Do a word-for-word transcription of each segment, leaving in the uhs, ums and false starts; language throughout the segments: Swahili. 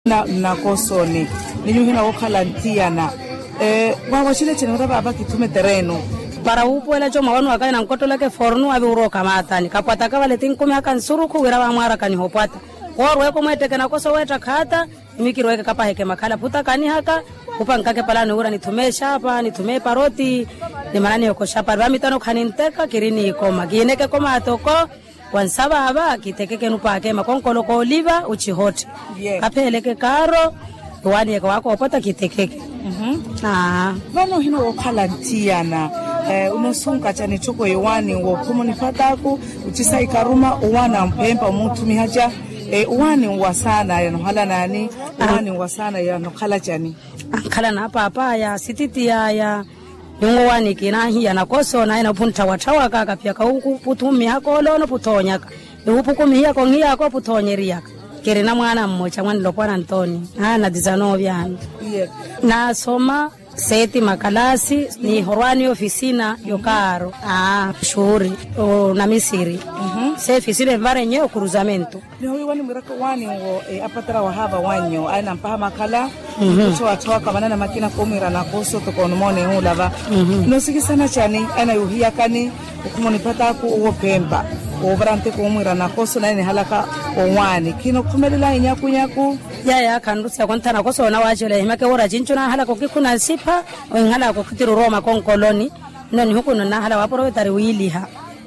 na nakosoni ninyuhina okhalantiana eh wa chile chene baba kitume terreno para upuela choma wanu akai na nkoto lake fornu abi uroka matani kapata ka vale tinkumi akansuruku wira wa mwara kani hopata korwe ko mwete kana koso weta khata mikirweke kapa heke makhala puta kani haka upanga ke pala nura nitumesha hapa nitume paroti ni manani yoko shapa bami tano khaninteka kirini koma gineke koma atoko wansaba aba kitekeke nupa ke makonkolo ko oliva uchihote yeah. Kapeleke karo wani yako wako opata kitekeke mhm mm ah vano hino okhalantiana eh unosunka chane choko yewani wo komoni pataku uchisa ikaruma uwana mpempa mutu mihaja eh uwani wasana ya nohala nani uwani wasana ya nokhala chani khala na papa ya sititi ya ya yungo wani kina hiya na koso na ina punta watawa kaka pia ka huku putumi hako lono putonya upu kumi yako ngiya ko putonyeria kere na mwana mmoja mwana lopwana Antoni ana dizanovya yeah. Na soma seti makalasi ni horwani ofisina yokaro ah shuri o na Misiri mhm se ofisina vare nyo cruzamento leo wani miraka wani ngo e, apatara wa hava wanyo aina mpaha makala kucho watoa kama na makina komira na koso to konomone ulava no sikisana chani ana yuhia kani ukumoni pata ku uwo pemba obrante komira na koso na ni halaka owani kino kumelela inyaku nyaku ya ya kandusi akontana koso na wajele himake ora jinchuna halako kikuna sipa ngala ko kitiru Roma konkoloni nani huko na hala waporo tari wiliha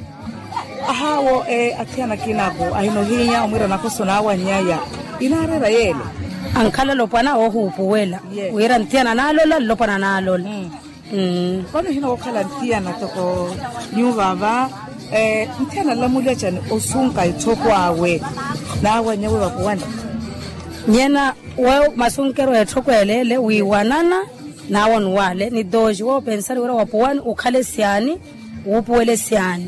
ahawo e atiana kinako ahino hinya umira na koso na wanyaya inarera yele ankala lopana ohupuwela yeah. Wira ntiana nalola lopana nalola mm mm kono hino okhalantiana toko nyuvava eh ntiana lamulia chane osunka itoko awe na wanyewe wakuwanda nyena wewe masunkero etoko elele wiwanana na wanu wale ni doji wo pensari wira wapuwani ukhale siani upuwele siani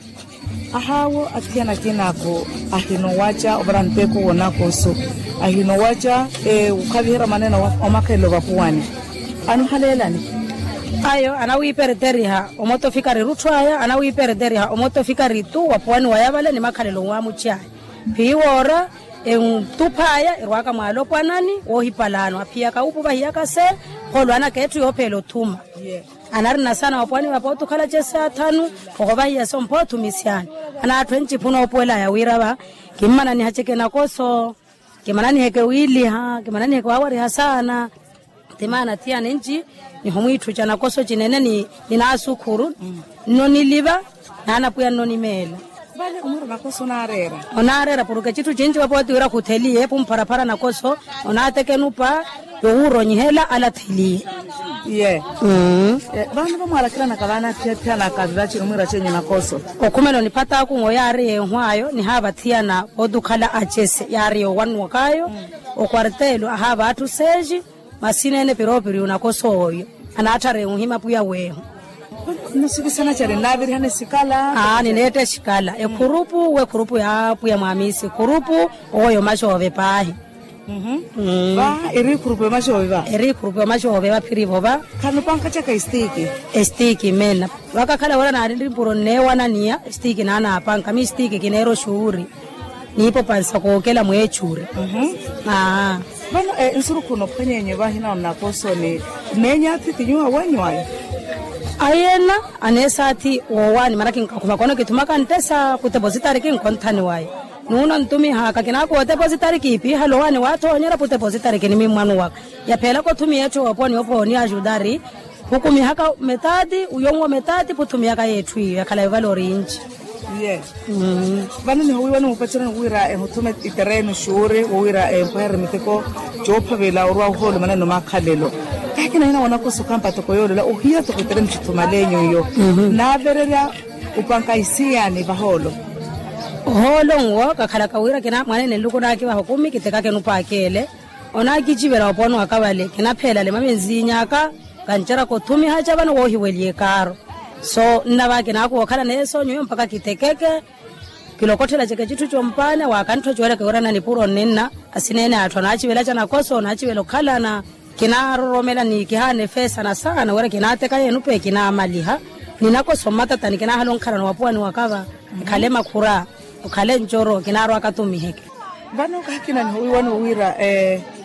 ahawo atiana kinako ahino wacha obranteko wonako so ahino wacha e ukabihira maneno omakelo wapuwani anu halelani ayo anawipereteriha omotofika rirutwaya anawipereteriha omotofika ritu wapuwani wayabale ni makhalelo wa muchaya piwora entupaya irwaka mwalo kwanani ohipalano apia ka upu bahiyaka se holwana ketu yopelo tuma yeah. Anarina sana wapwani wapotu khala chesa tanu ogoba yeso mpotu misiani ana twenty puno opwela ya wiraba kimana ni hacheke na koso kimana ni heke wili ha kimana ni heke wawari hasana timana tia nenji ni homwitu chana koso chinene ni ninasukuru mm. Noni liba nana puya noni mela bale umuru na koso na arera onarera puruke chitu chinji wapotu wira kuteli epu mparapara na koso onateke nupa youro nyihela ala thili yeah mm bana bamwala kila nakabana tia na kazachi umira chenye na koso okumelo nipata ku ngoyari ehwayo ni haba tia na odukhala achese yari wanu wakayo mm. Okwartelo ahaba atu seji masinene piropiri unakoso oyo anatare muhima puya weho nasikisana chare nabiri hane sikala ah ni nete sikala e kurupu we kurupu ya puya mwamisi kurupu oyo mashove pahi mhm mm. Ba eri kurupu mashove ba eri kurupu mashove ba pirivo ba kanu panka chaka stiki stiki mena wakakhala wala na ndi puro newa nania stiki nana panka mi stiki kinero shuri nipo pansa kokela mwechure mhm ah bana e insuru kuno phanyenye ba hina na koso ni nenya titinyo wanywa ayena anesati wowani maraki nkakuma kono kitumaka ntesa ku depositary kin konthani wayi nuno ntumi haka kinako depositary kipi halowani watonyera ku depositary kin mimwanu waka yaphela ko thumi yetu oponi oponi ajudari hukumi haka metadi uyongo metadi puthumi yaka yetu yakhala yivalorinji yeah mm bana ni huwa no patsana wira e hotume iterreno shore wira e empire miteko jophavela urwa holo maneno makhalelo kakina ina wana kusukampa toko yolo la uhia toko tere mchitumalenyo yo na verera upanka isiani baholo holo ngo kakhala kawira kina mwanene luko naki ba hukumi kiteka ke nupakele ona kijibera opono akabale kina phela le mamenzinyaka kanchera ko thumi hacha bana wo hiwelie karo so nabake nako khala neso nyo mpaka kitekeke kilokothela cheke chitu chompana wakantho chwela ke ora nani puro nina asinene atho na chivela chana koso na chivelo khala na kinaro romela ni kihane fesa na sana wala kinateka yenu pe kina maliha ninako somata tani kina halon kharano wapuani wakava khale makhura khale njoro kinaro akatumiheke bano kakina ni huwa no wira eh